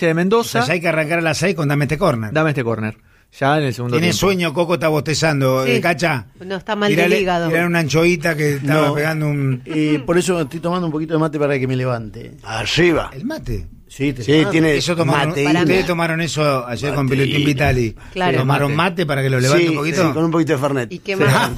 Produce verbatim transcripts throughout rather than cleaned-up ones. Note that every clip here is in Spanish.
de Mendoza. O sea, hay que arrancar a las seis con Dame este corner. Dame este corner. Ya en el segundo Tiene tiempo. sueño, Coco está bostezando. Sí. ¿Eh, Cacha? No, está mal Tirale, del hígado. tirale una anchoita que estaba No. pegando un... Y por eso estoy tomando un poquito de mate para que me levante. Arriba. ¿El mate? Sí, te Sí, tiene Eso tomaron, mateína. ustedes tomaron eso ayer con Mateína. Pelotín Vitali. Claro. ¿Tomaron mate para que lo levante Sí, un poquito? sí, con un poquito de Fernet. ¿Y qué más?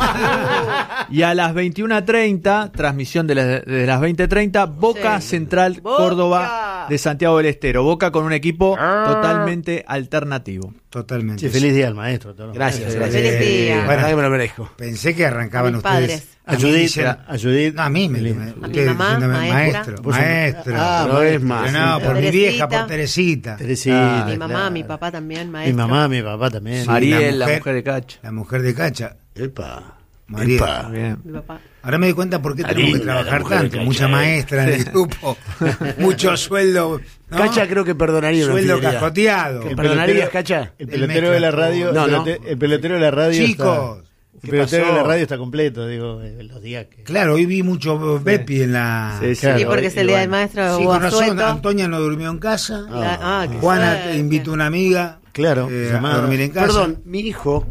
Y a las veintiuna treinta, transmisión de, la- de las veinte treinta, Boca Sí. Central Boca. Córdoba de Santiago del Estero. Boca con un equipo totalmente alternativo. Totalmente. Sí, feliz día al maestro. todo. Gracias, Eh, gracias. Feliz día. La verdad que me lo merezco. Pensé que arrancaban Mis ustedes. padres. A mí Judith, dicen- a Judith. No, a mí me, Feliz. me- A mi ustedes mamá, diciéndome maestra. maestro, Por su- maestro. Ah, no es más. Pero no, por mi Teresita. vieja, por Teresita. Teresita. Mi mamá, claro. mi papá también, Mi maestro. mamá, mi papá también. Sí. Ariel, la la mujer- mujer, de Cacha. La mujer de Cacha. Epa. María. Epa. Bien. Mi papá. Ahora me doy cuenta por qué tenemos que Linda la trabajar mujer de tanto. Cacha, Mucha eh. maestra en el grupo, mucho sueldo. ¿no? Cacha creo que perdonaría una Sueldo infidelidad. cascoteado. El ¿Perdonarías, pelotero- Cacha? El pelotero de la radio. No, el, no. pelote- el pelotero de la radio. Chicos, está, el ¿qué pelotero pasó? de la radio está completo, digo, eh, los días que. claro, hoy vi mucho Bepi en la... Sí, sí. Claro, Sí, porque es el y día del bueno. maestro Sí, con razón, Guasueto. Antonia no durmió en casa. La- ah, qué Juana suerte. te invitó a una amiga Claro, eh, a llamada. dormir en casa. Perdón, mi hijo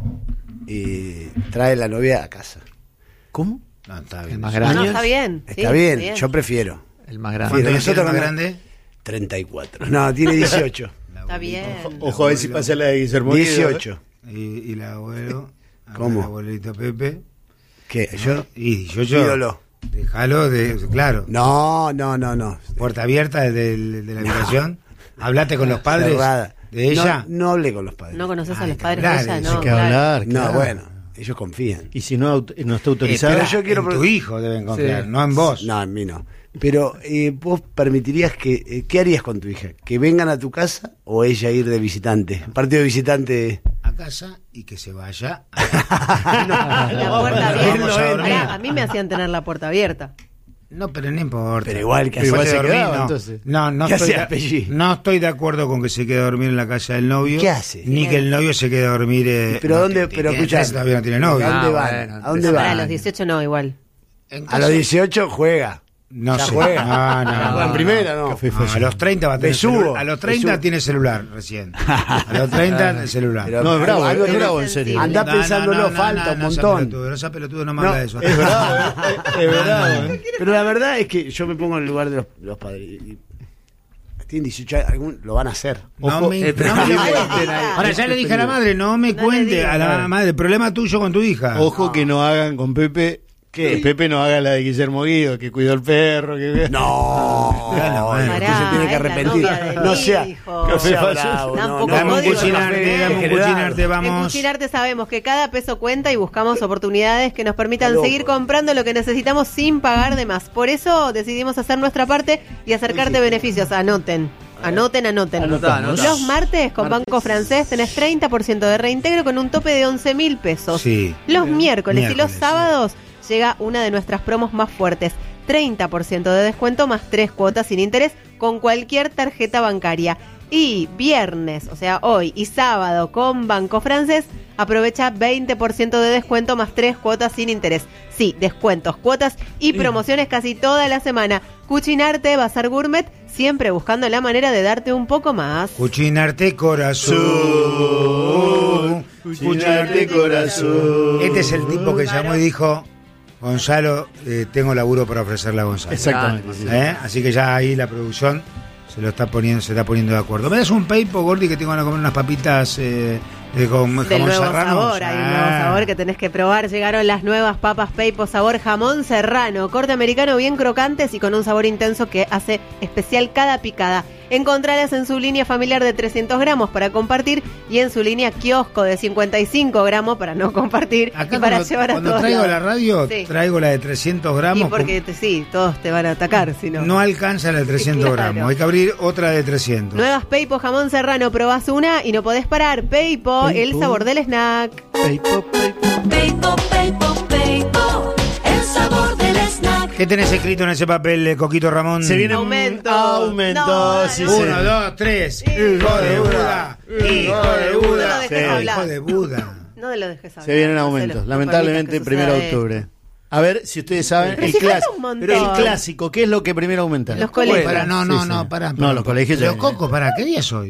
eh, trae la novia a casa. ¿Cómo? No, está El bien. más No, grande. está bien. Está sí, bien, yo prefiero. El más grande. ¿Cuántos Mira, años tiene nosotros más cuando- grande? treinta y cuatro. No, tiene dieciocho. Está bien. Ojo, a ver si pasa la de Guillermo. Guido, ¿eh? dieciocho. Y, y el abuelo. a ¿Cómo? El abuelito Pepe. ¿Qué? ¿Yo? Y yo, yo. Ídolo. Déjalo, de, claro. No, no, no, no. Puerta abierta de, de- de la habitación. Hablate con los padres Cerrada. de ella. No, no hablé con los padres. No conoces a Ay, los que padres hablar de ella, eso. no. Hay que claro. hablar. No, claro. bueno, ellos confían. Y si no, aut- no está Eh, autorizado. pero yo quiero en pro- tu hijo deben confiar, Sí. no en vos. No, en mí no. Pero eh, vos permitirías que... eh, ¿qué harías con tu hija? ¿Que vengan a tu casa o ella ir de visitante? Partido de visitante... A casa y que se vaya. La puerta abierta. Vamos a dormir. Pará, a mí me hacían tener la puerta abierta. No, pero no importa. Pero igual que Después igual de se dormir, quedaba, no. entonces. No, no ¿Qué estoy, hacía de, Pelli? no estoy de acuerdo con que se quede a dormir en la casa del novio. ¿Qué hace? Ni que el novio se quede a dormir. Eh, Pero no, dónde... que- Pero que escucha... trece todavía no tiene novio. ¿A dónde Ah, van? bueno, ¿A dónde No, van? para los dieciocho no, igual. En A casa- los dieciocho juega. No Ya sé. juega. No, no, Juega en no, primera, ¿no? Café No, Fashion. a los treinta va a tener Besugo. celular. A los treinta Besugo. tiene celular recién. A los treinta el celular. Pero- No, es bravo, algo es tiene- bravo, en serio. Andá No, no, pensándolo, no, no, falta no, un no sea montón. pelotudo, no sea pelotudo, no me No, habla de eso. Es bravo, ¿eh? Es bravo, ¿eh? Pero la verdad es que yo me pongo en el lugar de los, los padres. y- Tienen dieciocho años, algún, lo van a hacer. No Ojo, me, eh, pero no me no cuente. le digas. Ahora ya le dije a la madre, no me No le cuente digas. a la madre, el problema tuyo con tu hija. Ojo que no hagan con Pepe. ¿Qué? Que Pepe no haga la de Guillermo Guido, que cuidó el perro. Que... No, Claro, no, bueno. usted Pará, se tiene que es la arrepentir. novia de No mi sea, hijo. no sea Café bravo. Fashion. No, Tampoco no, Dame un código cuchinarte, café. dame un Generado. cuchinarte, En vamos. Cuchinarte sabemos que cada peso cuenta y buscamos oportunidades que nos permitan Loco. seguir comprando lo que necesitamos sin pagar de más. Por eso decidimos hacer nuestra parte y acercarte beneficios. Anoten. Anoten, anoten. Anotá, anotá. Los martes con Banco Francés tenés treinta por ciento de reintegro con un tope de once mil pesos. Sí. Los miércoles, y los Miércoles, sábados llega una de nuestras promos más fuertes. treinta por ciento de descuento más tres cuotas sin interés con cualquier tarjeta bancaria. Y viernes, o sea, hoy y sábado con Banco Francés, aprovecha veinte por ciento de descuento más tres cuotas sin interés. Sí, descuentos, cuotas y promociones casi toda la semana. Cuchinarte, Bazar Gourmet, siempre buscando la manera de darte un poco más. Cuchinarte corazón. Cuchinarte corazón. Este es el tipo que llamó y dijo, Gonzalo, eh, tengo laburo para ofrecerle a Gonzalo. Exactamente. sí. ¿Eh? Así que ya ahí la producción se lo está poniendo, se está poniendo de acuerdo. ¿Me das un paypo, Gordi, que tengo que comer unas papitas eh, de con Del jamón nuevo serrano? sabor, hay un nuevo Ah. sabor que tenés que probar. Llegaron las nuevas papas Peipo sabor jamón serrano, corte americano bien crocantes y con un sabor intenso que hace especial cada picada. Encontralas en su línea familiar de trescientos gramos para compartir y en su línea kiosco de cincuenta y cinco gramos para no compartir Acá y para cuando, llevar a cuando todos traigo lados. la radio, Sí. traigo la de trescientos Y gramos. porque te- sí, todos te van a atacar si no. No alcanza la de trescientos Claro. gramos, hay que abrir otra de trescientos. Nuevas Peipo jamón serrano, probás una y no podés parar. Peipo, el Peipo. sabor del snack. Peipo, Peipo. Peipo, Peipo, Peipo, el sabor del snack. ¿Qué tenés escrito en ese papel, eh, Coquito Ramón? Se viene Aumento. Aumento. No, sí, no. sí. Uno, dos, tres. Hijo de Buda. Hijo de No Buda. lo dejes hablar. Hijo de Buda. No lo dejes hablar. Se vienen Marcelo, aumentos. no Lamentablemente, permitas que primero de suceda octubre. A ver si ustedes saben, Pero el, si falta clásico, un montón. el clásico, ¿qué es lo que primero aumenta? Los colegios. Para, no, no, Sí, no, sí. pará. No, los colegios ya- Los cocos, ¿para qué día es hoy?